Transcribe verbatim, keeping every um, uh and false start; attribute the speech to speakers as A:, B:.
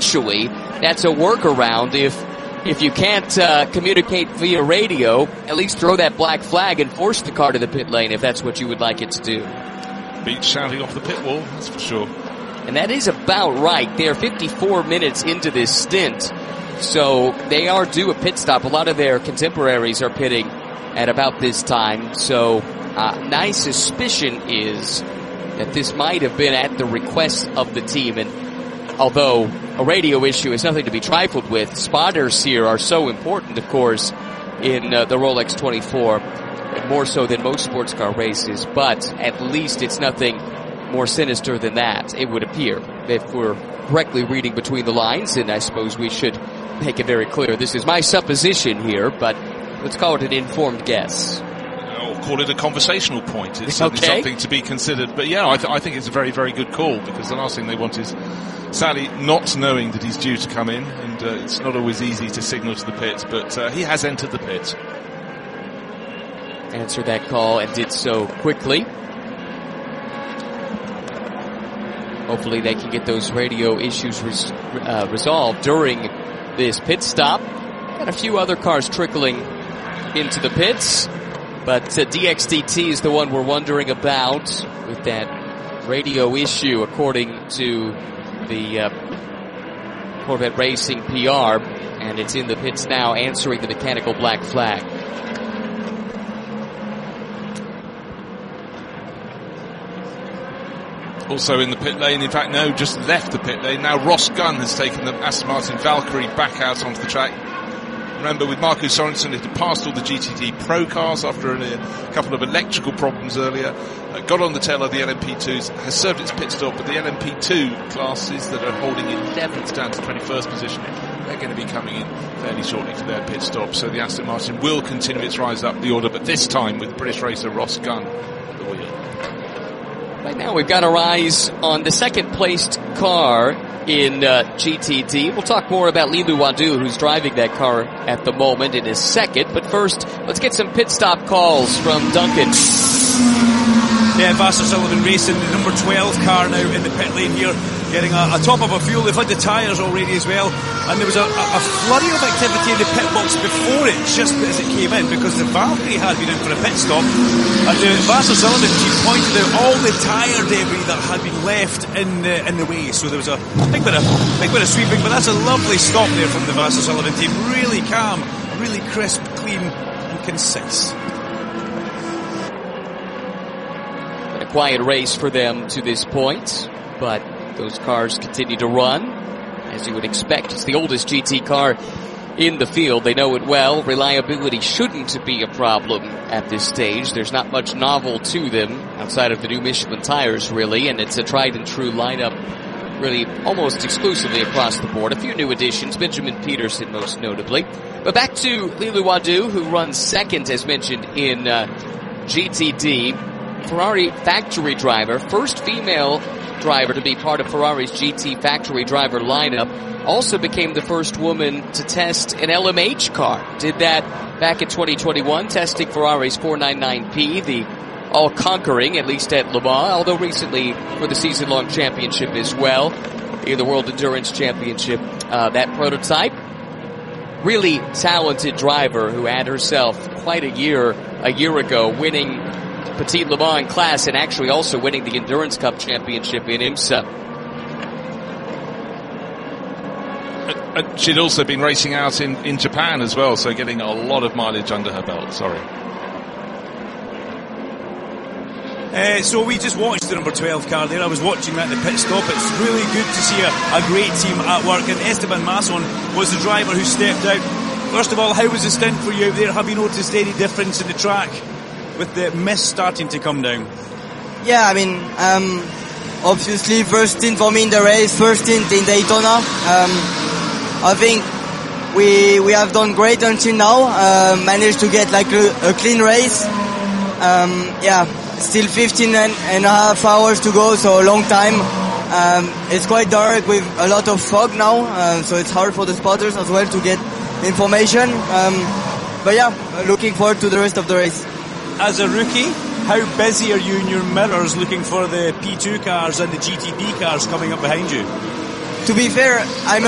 A: potentially that's a workaround. If if you can't uh, communicate via radio, at least throw that black flag and force the car to the pit lane if that's what you would like it to do.
B: Beat shouting off the pit wall, that's for sure.
A: And that is about right. They're fifty-four minutes into this stint, so they are due a pit stop. A lot of their contemporaries are pitting at about this time, so uh, my suspicion is that this might have been at the request of the team. And although a radio issue is nothing to be trifled with, spotters here are so important, of course, in uh, the Rolex twenty-four, more so than most sports car races, but at least it's nothing more sinister than that, it would appear, if we're correctly reading between the lines, and I suppose we should make it very clear. This is my supposition here, but let's call it an informed guess.
B: Or call it a conversational point. It's
A: okay.
B: something to be considered. But yeah, I, th- I think it's a very, very good call, because the last thing they want is Sally not knowing that he's due to come in, and uh, it's not always easy to signal to the pit, but uh, he has entered the pit.
A: Answered that call and did so quickly. Hopefully they can get those radio issues res- uh, resolved during this pit stop. Got a few other cars trickling into the pits, but uh, D X D T is the one we're wondering about with that radio issue, according to the uh, Corvette Racing P R, and it's in the pits now, answering the mechanical black flag.
B: Also in the pit lane, in fact, no, just left the pit lane. Now Ross Gunn has taken the Aston Martin Valkyrie back out onto the track. Remember, with Marco Sorensen, it had passed all the G T D Pro cars after a couple of electrical problems earlier. Uh, got on the tail of the L M P twos, has served its pit stop, but the L M P two classes that are holding eleventh down to twenty-first position, they're going to be coming in fairly shortly to their pit stop. So the Aston Martin will continue its rise up the order, but this time with British racer Ross Gunn at the wheel.
A: Right now we've got our eyes on the second placed car in uh, G T D. We'll talk more about Lilu Wadu, who's driving that car at the moment, in his second. But first, let's get some pit stop calls from Duncan.
C: Yeah, Vasser Sullivan Racing, the number twelve car now in the pit lane here, getting a, a top of a fuel. They've had the tyres already as well, and there was a, a, a flurry of activity in the pit box before it, just as it came in, because the Valkyrie had been in for a pit stop, and the Vasser Sullivan team pointed out all the tyre debris that had been left in the, in the way. So there was a big bit of big bit of sweeping, but that's a lovely stop there from the Vasser Sullivan team. Really calm, really crisp, clean, and concise.
A: Quiet race for them to this point, but those cars continue to run, as you would expect. It's the oldest G T car in the field. They know it well. Reliability shouldn't be a problem at this stage. There's not much novel to them outside of the new Michelin tires, really, and it's a tried and true lineup, really almost exclusively across the board. A few new additions, Benjamin Peterson most notably. But back to Lilu Wadu, who runs second, as mentioned, in uh, G T D. Ferrari factory driver, first female driver to be part of Ferrari's G T factory driver lineup. Also became the first woman to test an L M H car. Did that back in twenty twenty-one, testing Ferrari's four ninety-nine P, the all-conquering, at least at Le Mans, although recently for the season-long championship as well, in the World Endurance Championship. Uh, that prototype, really talented driver who had herself quite a year, a year ago, winning Petit Le Mans class, and actually also winning the Endurance Cup Championship in IMSA.
B: Uh, she'd also been racing out in, in Japan as well, so getting a lot of mileage under her belt. Sorry.
C: Uh, so we just watched the number twelve car there. I was watching that at the pit stop. It's really good to see a, a great team at work, and Esteban Masson was the driver who stepped out. First of all, how was the stint for you out there? Have you noticed any difference in the track with the mist starting to come down?
D: Yeah, I mean, um, obviously first stint for me in the race, first stint in Daytona. Um, I think we we have done great until now. Uh, managed to get like a, a clean race. Um, yeah, still fifteen and, and a half hours to go, so a long time. Um, it's quite dark with a lot of fog now, uh, so it's hard for the spotters as well to get information. Um, but yeah, looking forward to the rest of the race.
C: As a rookie, how busy are you in your mirrors looking for the P two cars and the G T D cars coming up behind you?
D: To be fair, I'm